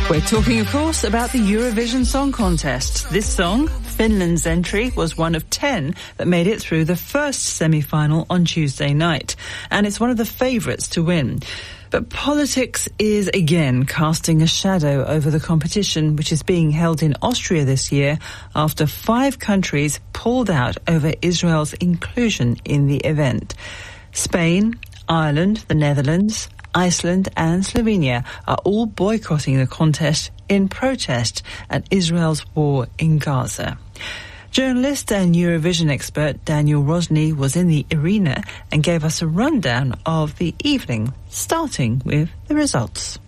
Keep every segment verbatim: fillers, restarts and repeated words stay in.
We're talking, of course, about the Eurovision Song Contest. This song, Finland's entry, was one of ten that made it through the first semi-final on Tuesday night, and it's one of the favourites to win. But politics is again casting a shadow over the competition, which is being held in Austria this year after five countries pulled out over Israel's inclusion in the event. Spain, Ireland, the Netherlands, Iceland and Slovenia are all boycotting the contest in protest at Israel's war in Gaza. Journalist and Eurovision expert Daniel Rosny was in the arena and gave us a rundown of the evening, starting with the results.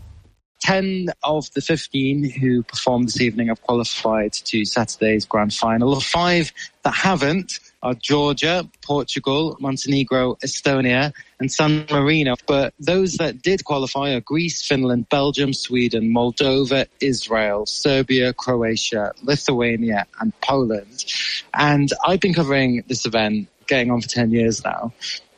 Ten of the fifteen who performed this evening have qualified to Saturday's grand final. The five that haven't are Georgia, Portugal, Montenegro, Estonia and San Marino. But those that did qualify are Greece, Finland, Belgium, Sweden, Moldova, Israel, Serbia, Croatia, Lithuania and Poland. And I've been covering this event getting on for ten years now.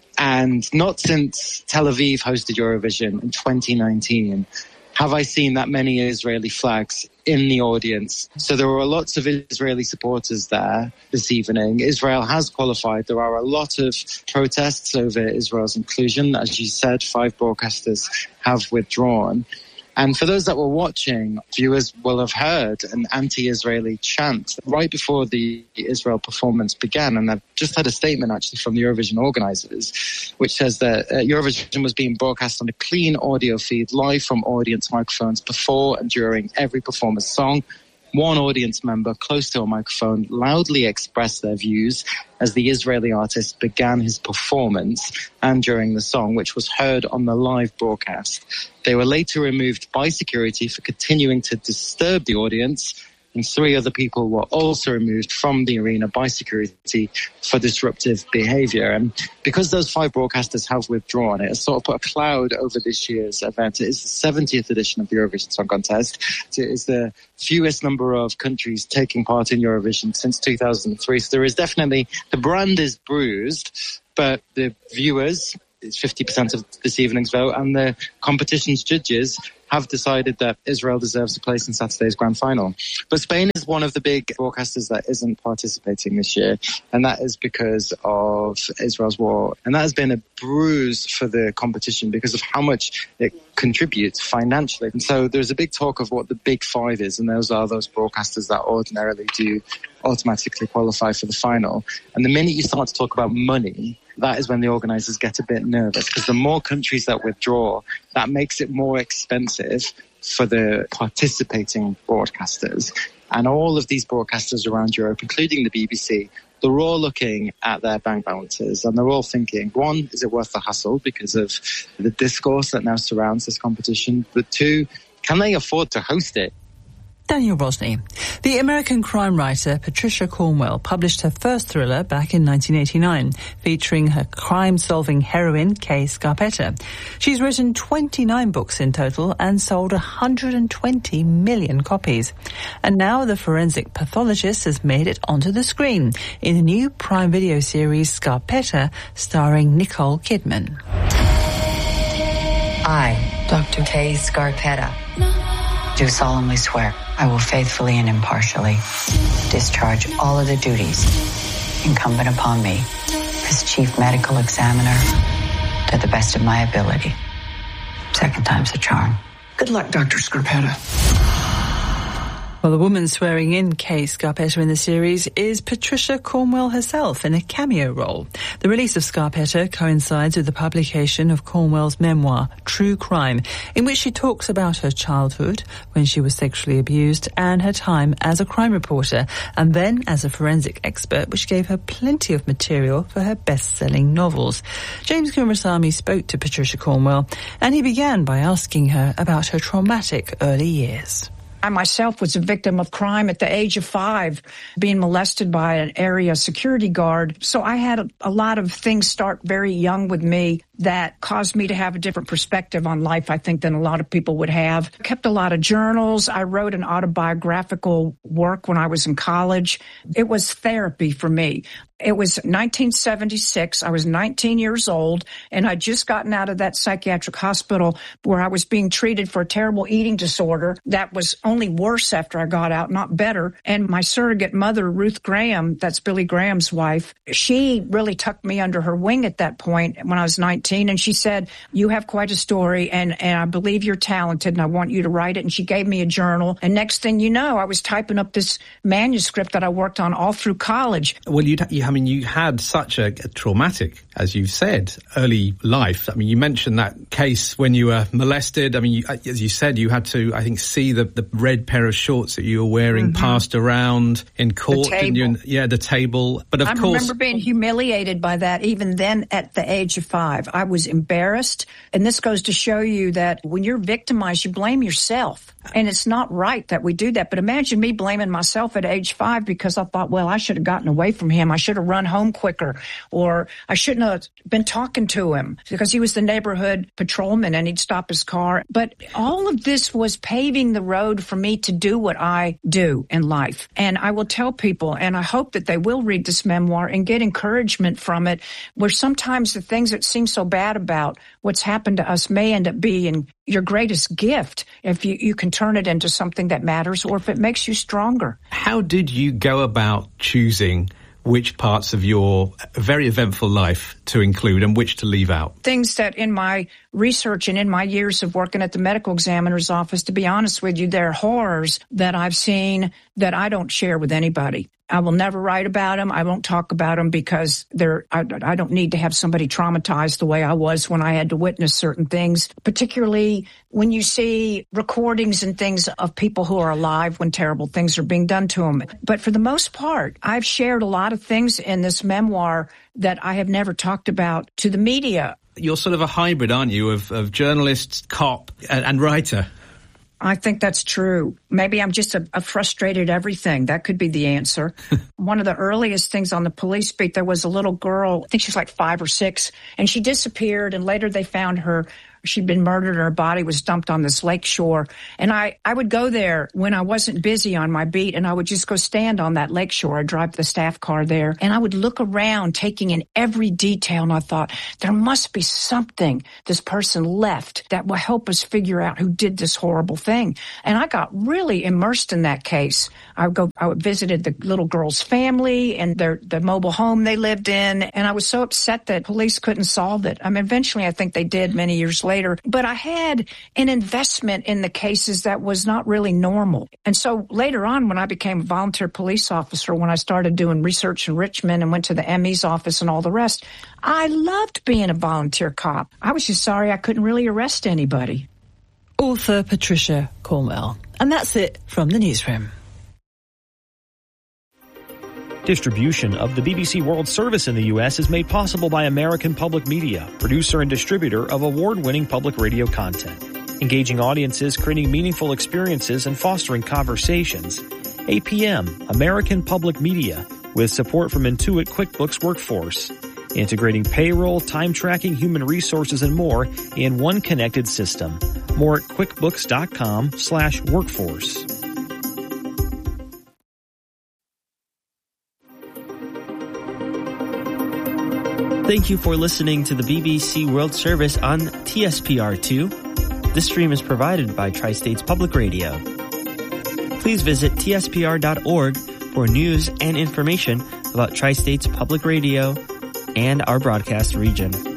And not since Tel Aviv hosted Eurovision in twenty nineteen have I seen that many Israeli flags in the audience. So there were lots of Israeli supporters there this evening. Israel has qualified. There are a lot of protests over Israel's inclusion. As you said, five broadcasters have withdrawn. And for those that were watching, viewers will have heard an anti-Israeli chant right before the Israel performance began. And I've just had a statement actually from the Eurovision organisers, which says that uh, Eurovision was being broadcast on a clean audio feed live from audience microphones before and during every performer's song. One audience member close to a microphone loudly expressed their views as the Israeli artist began his performance and during the song, which was heard on the live broadcast. They were later removed by security for continuing to disturb the audience, and three other people were also removed from the arena by security for disruptive behaviour. And because those five broadcasters have withdrawn, it has sort of put a cloud over this year's event. It is the seventieth edition of the Eurovision Song Contest. It is the fewest number of countries taking part in Eurovision since two thousand three. So there is definitely, the brand is bruised, but the viewers, it's fifty percent of this evening's vote, and the competition's judges have decided that Israel deserves a place in Saturday's grand final. But Spain is one of the big broadcasters that isn't participating this year, and that is because of Israel's war. And that has been a bruise for the competition because of how much it contributes financially. And so there's a big talk of what the big five is, and those are those broadcasters that ordinarily do automatically qualify for the final. And the minute you start to talk about money, that is when the organisers get a bit nervous, because the more countries that withdraw, that makes it more expensive for the participating broadcasters. And all of these broadcasters around Europe, including the B B C, they're all looking at their bank balances and they're all thinking, one, is it worth the hassle because of the discourse that now surrounds this competition? But two, can they afford to host it? Daniel Rosny. The American crime writer Patricia Cornwell published her first thriller back in nineteen eighty-nine, featuring her crime-solving heroine, Kay Scarpetta. She's written twenty-nine books in total and sold one hundred twenty million copies. And now the forensic pathologist has made it onto the screen in the new Prime Video series Scarpetta, starring Nicole Kidman. I, Doctor Kay Scarpetta, do solemnly swear I will faithfully and impartially discharge all of the duties incumbent upon me as Chief Medical Examiner to the best of my ability. Second time's a charm. Good luck, Doctor Scarpetta. Well, the woman swearing in Kay Scarpetta in the series is Patricia Cornwell herself in a cameo role. The release of Scarpetta coincides with the publication of Cornwell's memoir, True Crime, in which she talks about her childhood, when she was sexually abused, and her time as a crime reporter, and then as a forensic expert, which gave her plenty of material for her best-selling novels. James Kumarasamy spoke to Patricia Cornwell, and he began by asking her about her traumatic early years. I myself was a victim of crime at the age of five, being molested by an area security guard. So I had a, a lot of things start very young with me that caused me to have a different perspective on life, I think, than a lot of people would have. I kept a lot of journals. I wrote an autobiographical work when I was in college. It was therapy for me. It was nineteen seventy-six. I was nineteen years old, and I'd just gotten out of that psychiatric hospital where I was being treated for a terrible eating disorder that was only worse after I got out, not better. And my surrogate mother, Ruth Graham, that's Billy Graham's wife, she really tucked me under her wing at that point when I was nineteen, and she said, you have quite a story, and, and I believe you're talented, and I want you to write it. And she gave me a journal, and next thing you know, I was typing up this manuscript that I worked on all through college. Well, you, you I mean, you had such a, a traumatic, as you've said, early life. I mean, you mentioned that case when you were molested. I mean, you, as you said, you had to, I think, see the, the red pair of shorts that you were wearing mm-hmm. passed around in court. The table. You, yeah, the table. But of I course, I remember being humiliated by that even then at the age of five. I was embarrassed. And this goes to show you that when you're victimized, you blame yourself. And it's not right that we do that. But imagine me blaming myself at age five because I thought, well, I should have gotten away from him. I should have run home quicker, or I shouldn't have been talking to him because he was the neighborhood patrolman and he'd stop his car. But all of this was paving the road for me to do what I do in life. And I will tell people, and I hope that they will read this memoir and get encouragement from it, where sometimes the things that seem so bad about what's happened to us may end up being your greatest gift if you, you can turn it into something that matters, or if it makes you stronger. How did you go about choosing which parts of your very eventful life to include and which to leave out? Things that in my research and in my years of working at the medical examiner's office, to be honest with you, there are horrors that I've seen that I don't share with anybody. I will never write about them. I won't talk about them because they're, I, I don't need to have somebody traumatized the way I was when I had to witness certain things, particularly when you see recordings and things of people who are alive when terrible things are being done to them. But for the most part, I've shared a lot of things in this memoir that I have never talked about to the media. You're sort of a hybrid, aren't you, of, of journalist, cop, and, and writer? I think that's true. Maybe I'm just a, a frustrated everything. That could be the answer. One of the earliest things on the police beat, there was a little girl, I think she was like five or six, and she disappeared, and later they found her. She'd been murdered and her body was dumped on this lake shore. And I, I would go there when I wasn't busy on my beat, and I would just go stand on that lake shore. I'd drive the staff car there, and I would look around, taking in every detail, and I thought, there must be something this person left that will help us figure out who did this horrible thing. And I got really immersed in that case. I would go, I visited the little girl's family and their, the mobile home they lived in, and I was so upset that police couldn't solve it. I mean, eventually I think they did many years later. Later, but I had an investment in the cases that was not really normal. And so later on, when I became a volunteer police officer, when I started doing research in Richmond and went to the M E's office and all the rest, I loved being a volunteer cop. I was just sorry I couldn't really arrest anybody. Author Patricia Cornwell. And that's it from the newsroom. Distribution of the B B C World Service in the U S is made possible by American Public Media, producer and distributor of award-winning public radio content. Engaging audiences, creating meaningful experiences, and fostering conversations. A P M, American Public Media, with support from Intuit QuickBooks Workforce. Integrating payroll, time tracking, human resources, and more in one connected system. More at quickbooks.com slash workforce. Thank you for listening to the B B C World Service on T S P R two. This stream is provided by Tri-States Public Radio. Please visit T S P R dot org for news and information about Tri-States Public Radio and our broadcast region.